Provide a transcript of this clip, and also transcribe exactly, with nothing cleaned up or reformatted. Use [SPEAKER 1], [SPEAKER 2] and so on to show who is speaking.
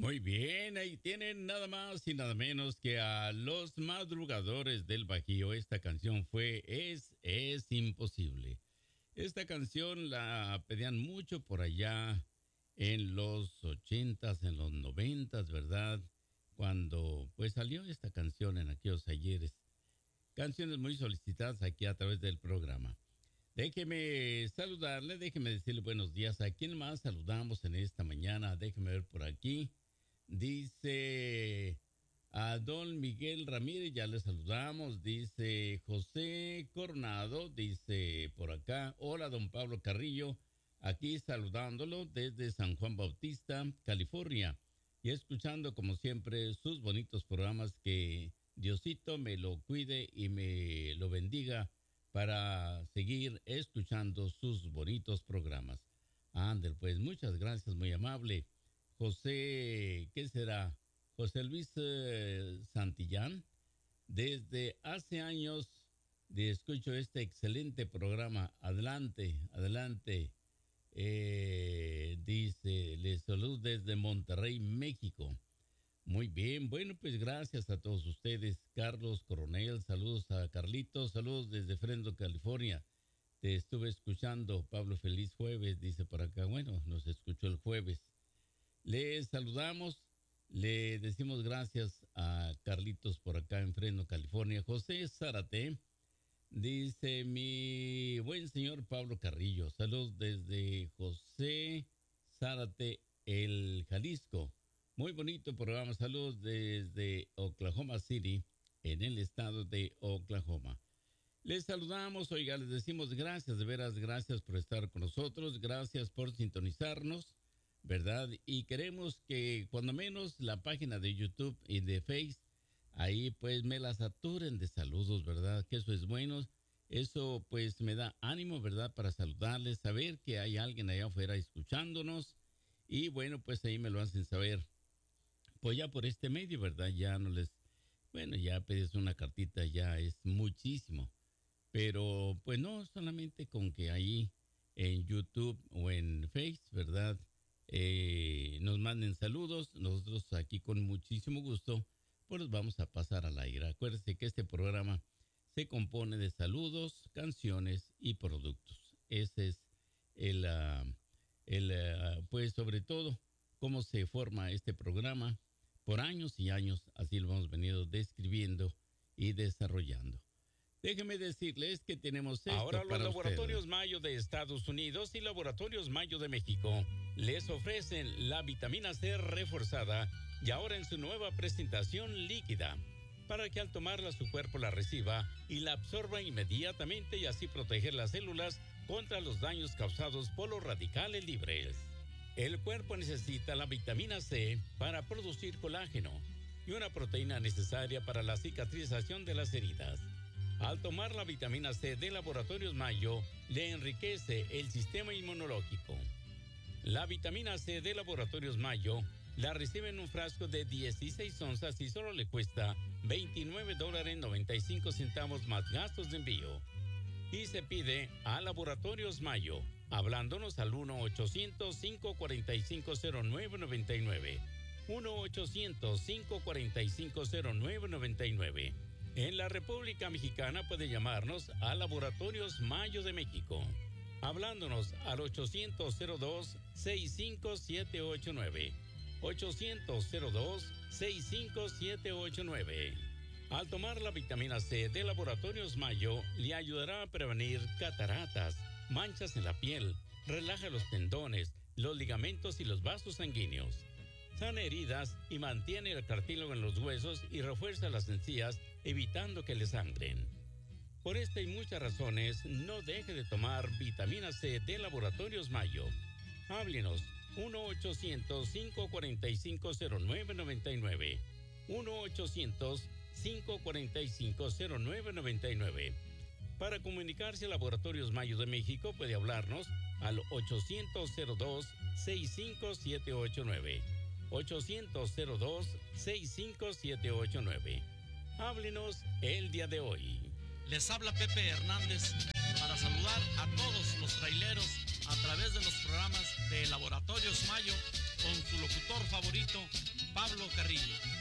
[SPEAKER 1] Muy bien, ahí tienen nada más y nada menos que a Los Madrugadores del Bajío. Esta canción fue Es, es imposible. Esta canción la pedían mucho por allá en los ochentas, en los noventas, ¿verdad? Cuando pues salió esta canción en aquellos ayeres. Canciones muy solicitadas aquí a través del programa. Déjeme saludarle, déjeme decirle buenos días. ¿A quién más saludamos en esta mañana? Déjeme ver por aquí. Dice a don Miguel Ramírez, ya le saludamos. Dice José Coronado, dice por acá. Hola, don Pablo Carrillo, aquí saludándolo desde San Juan Bautista, California. Y escuchando como siempre sus bonitos programas. Que Diosito me lo cuide y me lo bendiga para seguir escuchando sus bonitos programas. Ander, pues muchas gracias, muy amable. José, ¿qué será? José Luis eh, Santillán, desde hace años de escucho este excelente programa. Adelante, adelante. Eh, dice, les saludo desde Monterrey, México. Muy bien, bueno, pues gracias a todos ustedes. Carlos Coronel, saludos a Carlitos, saludos desde Fresno, California. Te estuve escuchando, Pablo, feliz jueves, dice por acá. Bueno, nos escuchó el jueves. Le saludamos, le decimos gracias a Carlitos por acá en Fresno, California. José Zárate, dice mi buen señor Pablo Carrillo. Saludos desde José Zárate, el Jalisco. Muy bonito programa. Saludos desde Oklahoma City, en el estado de Oklahoma. Les saludamos, oiga, les decimos gracias, de veras, gracias por estar con nosotros, gracias por sintonizarnos, ¿verdad? Y queremos que cuando menos la página de YouTube y de Face, ahí pues me la saturen de saludos, ¿verdad? Que eso es bueno, eso pues me da ánimo, ¿verdad? Para saludarles, saber que hay alguien allá afuera escuchándonos y bueno, pues ahí me lo hacen saber. Pues ya por este medio, ¿verdad? Ya no les... Bueno, ya pedes una cartita, ya es muchísimo. Pero pues no, solamente con que ahí en YouTube o en Face, ¿verdad? Eh, nos manden saludos. Nosotros aquí con muchísimo gusto, pues vamos a pasar al aire. Acuérdense que este programa se compone de saludos, canciones y productos. Ese es el, uh, el uh, pues sobre todo, cómo se forma este programa. Por años y años, así lo hemos venido describiendo y desarrollando. Déjenme decirles que tenemos esto
[SPEAKER 2] ahora los
[SPEAKER 1] para
[SPEAKER 2] Laboratorios
[SPEAKER 1] ustedes.
[SPEAKER 2] Mayo de Estados Unidos y Laboratorios Mayo de México les ofrecen la vitamina C reforzada y ahora en su nueva presentación líquida, para que al tomarla su cuerpo la reciba y la absorba inmediatamente y así proteger las células contra los daños causados por los radicales libres. El cuerpo necesita la vitamina C para producir colágeno y una proteína necesaria para la cicatrización de las heridas. Al tomar la vitamina C de Laboratorios Mayo, le enriquece el sistema inmunológico. La vitamina C de Laboratorios Mayo la recibe en un frasco de dieciséis onzas y solo le cuesta veintinueve dólares noventa y cinco centavos más gastos de envío. Y se pide a Laboratorios Mayo, hablándonos al uno ochocientos, cinco cuatro cinco, cero nueve nueve nueve. uno ochocientos, cinco cuatro cinco, cero nueve nueve nueve. En la República Mexicana puede llamarnos a Laboratorios Mayo de México, hablándonos al ochocientos, cero dos, sesenta y cinco, setecientos ochenta y nueve. ochocientos, cero dos, sesenta y cinco, setecientos ochenta y nueve. Al tomar la vitamina C de Laboratorios Mayo, le ayudará a prevenir cataratas, manchas en la piel, relaja los tendones, los ligamentos y los vasos sanguíneos. Sana heridas y mantiene el cartílago en los huesos y refuerza las encías, evitando que le sangren. Por esta y muchas razones, no deje de tomar vitamina C de Laboratorios Mayo. Háblenos uno ochocientos, cinco cuatro cinco, cero nueve nueve nueve. uno ochocientos, cinco cuatro cinco, cero nueve nueve nueve. Para comunicarse a Laboratorios Mayo de México puede hablarnos al ochocientos, cero dos, sesenta y cinco, setecientos ochenta y nueve. ochocientos, cero dos, sesenta y cinco, setecientos ochenta y nueve. Háblenos el día de hoy.
[SPEAKER 3] Les habla Pepe Hernández para saludar a todos los traileros a través de los programas de Laboratorios Mayo con su locutor favorito, Pablo Carrillo.